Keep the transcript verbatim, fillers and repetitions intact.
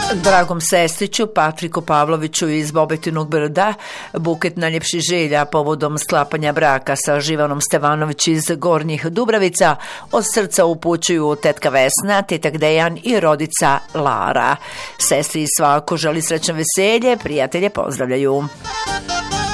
Dragom sestriću Patriku Pavloviću iz Bobetinog Brda buket najljepših želja povodom sklapanja braka sa Živanom Stevanović iz Gornjih Dubravica od srca upućuju tetka Vesna, tetak Dejan i rodica Lara. Sestri svako želi srećno veselje, prijatelje pozdravljaju.